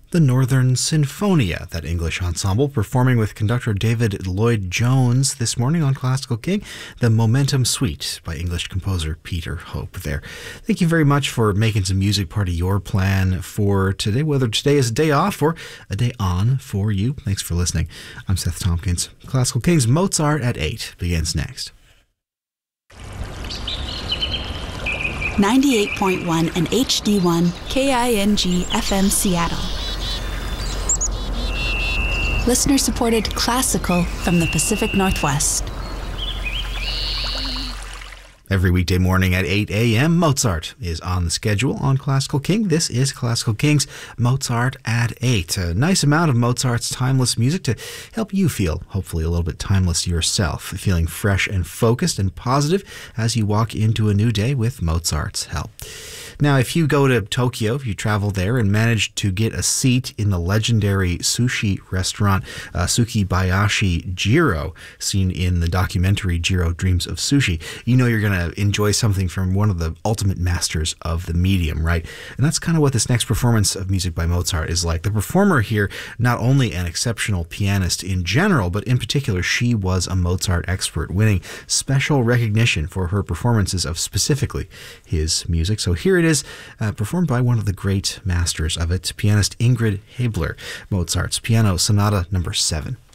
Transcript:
The Northern Sinfonia, that English ensemble, performing with conductor David Lloyd-Jones this morning on Classical King, the Momentum Suite by English composer Peter Hope there. Thank you very much for making some music part of your plan for today, whether today is a day off or a day on for you. Thanks for listening. I'm Seth Tompkins. Classical King's Mozart at 8 begins next. 98.1 and HD1 KING FM Seattle. Listener-supported classical from the Pacific Northwest. Every weekday morning at 8 a.m., Mozart is on the schedule on Classical King. This is Classical King's Mozart at 8. A nice amount of Mozart's timeless music to help you feel, hopefully, a little bit timeless yourself, feeling fresh and focused and positive as you walk into a new day with Mozart's help. Now, if you go to Tokyo, if you travel there and manage to get a seat in the legendary sushi restaurant Sukibayashi Jiro, seen in the documentary Jiro Dreams of Sushi, you know you're going to enjoy something from one of the ultimate masters of the medium, right? And that's kind of what this next performance of music by Mozart is like. The performer here, not only an exceptional pianist in general, but in particular, she was a Mozart expert, winning special recognition for her performances of specifically his music. So here it is, performed by one of the great masters of it, pianist Ingrid Haebler, Mozart's Piano Sonata No. 7.